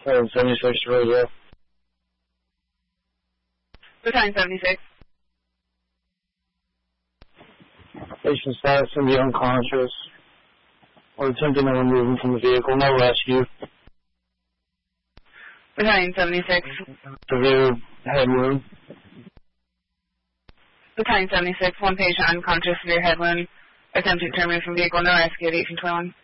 76 Radio. Battalion 76. Patient status can be unconscious. We're attempting to remove him from the vehicle. No rescue. Battalion 76. Severe head wound. Battalion 76. One patient unconscious, severe head wound. Attempting to remove from vehicle. No rescue at 1821.